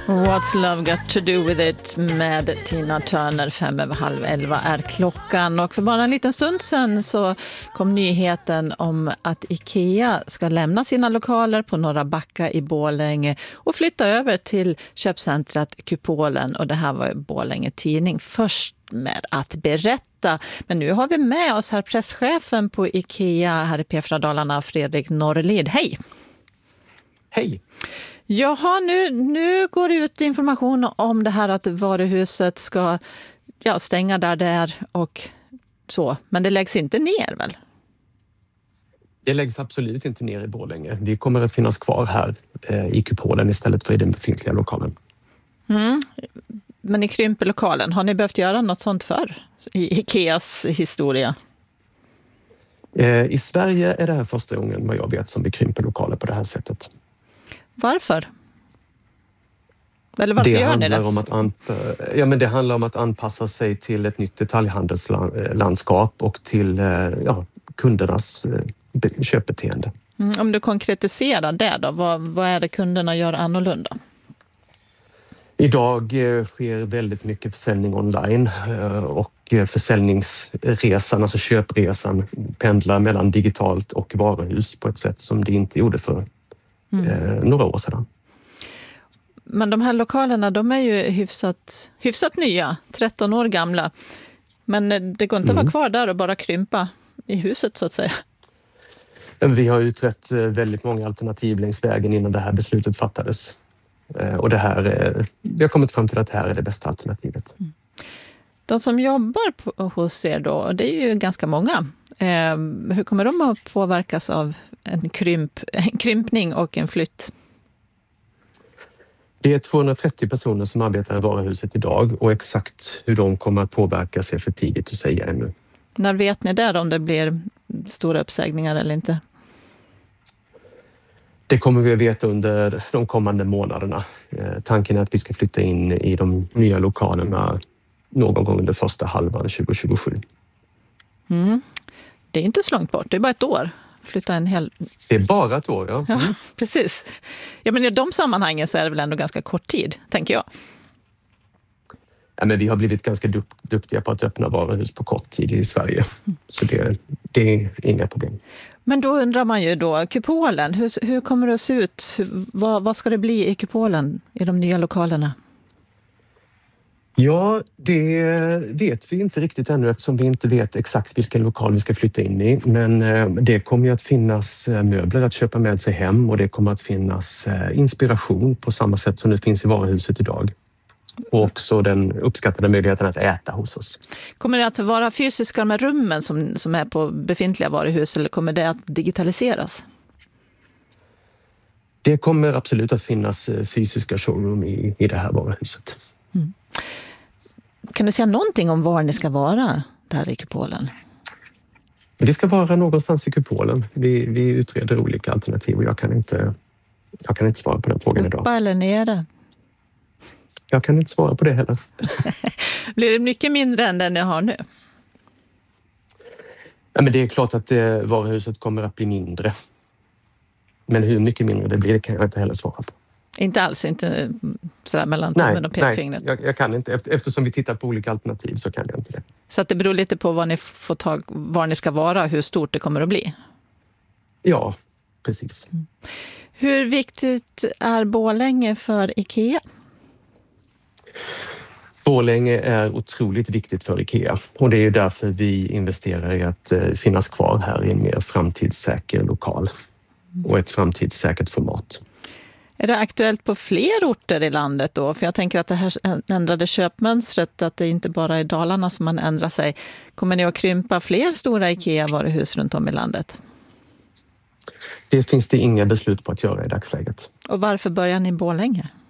What's Love Got To Do With It med Tina Turner. 11:05 är klockan. Och för bara en liten stund sedan så kom nyheten om att IKEA ska lämna sina lokaler på Norra Backa i Borlänge och flytta över till köpcentret Kupolen. Och det här var Borlänge Tidning först med att berätta. Men nu har vi med oss här presschefen på IKEA här i P4 Dalarna, Fredrik Norrlid. Hej! Hej! Jaha, nu går det ut information om det här att varuhuset ska stänga där det är och så. Men det läggs inte ner väl? Det läggs absolut inte ner i Borlänge. Vi kommer att finnas kvar här i Kupolen istället för i den befintliga lokalen. Men ni krymper lokalen. Har ni behövt göra något sånt förr i Ikeas historia? I Sverige är det här första gången vad jag vet som vi krymper lokaler på det här sättet. Varför? Eller varför gör ni det? Det handlar om att anpassa sig till ett nytt detaljhandelslandskap och till kundernas köpbeteende. Om du konkretiserar det då, vad är det kunderna gör annorlunda? Idag sker väldigt mycket försäljning online och försäljningsresan, alltså köpresan, pendlar mellan digitalt och varuhus på ett sätt som det inte gjorde för några år sedan. Men de här lokalerna, de är ju hyfsat nya, 13 år gamla. Men det går inte att vara kvar där och bara krympa i huset så att säga. Vi har utrett väldigt många alternativ längs vägen innan det här beslutet fattades. Och vi har kommit fram till att det här är det bästa alternativet. De som jobbar hos er då, det är ju ganska många. Hur kommer de att påverkas av en krympning och en flytt? Det är 230 personer som arbetar i varuhuset idag och exakt hur de kommer att påverkas är för tidigt att säga ännu. När vet ni där om det blir stora uppsägningar eller inte? Det kommer vi att veta under de kommande månaderna. Tanken är att vi ska flytta in i de nya lokalerna någon gång under första halvan 2027. Det är inte så långt bort, det är bara ett år. Flytta en hel... Det är bara ett år, ja. Ja, precis. Ja, men i de sammanhangen så är det väl ändå ganska kort tid, tänker jag. Ja, men vi har blivit ganska duktiga på att öppna varuhus på kort tid i Sverige. Så det är inga problem. Men då undrar man ju då, Kupolen, hur kommer det att se ut? Vad ska det bli i Kupolen, i de nya lokalerna? Ja, det vet vi inte riktigt ännu eftersom vi inte vet exakt vilken lokal vi ska flytta in i. Men det kommer ju att finnas möbler att köpa med sig hem och det kommer att finnas inspiration på samma sätt som det finns i varuhuset idag. Och också den uppskattade möjligheten att äta hos oss. Kommer det att vara fysiska med rummen som är på befintliga varuhus eller kommer det att digitaliseras? Det kommer absolut att finnas fysiska showroom i det här varuhuset. Kan du säga någonting om var ni ska vara där i Kupolen? Vi ska vara någonstans i Kupolen. Vi utreder olika alternativ och jag kan inte svara på den frågan idag. Uppa eller nere? Jag kan inte svara på det heller. Blir det mycket mindre än den ni har nu? Ja, men det är klart att varuhuset kommer att bli mindre. Men hur mycket mindre det blir, det kan jag inte heller svara på. Inte alls, inte sådär mellan tummen och pekfingret? Nej, jag kan inte. Eftersom vi tittar på olika alternativ så kan jag inte det. Så att det beror lite på var ni ska vara, hur stort det kommer att bli? Ja, precis. Hur viktigt är Borlänge för IKEA? Borlänge är otroligt viktigt för IKEA och det är därför vi investerar i att finnas kvar här i en mer framtidssäker lokal och ett framtidssäkert format. Är det aktuellt på fler orter i landet då? För jag tänker att det här ändrade köpmönstret, att det inte bara är Dalarna som man ändrar sig. Kommer ni att krympa fler stora IKEA-varuhus runt om i landet? Det finns det inga beslut på att göra i dagsläget. Och varför börjar ni i Borlänge?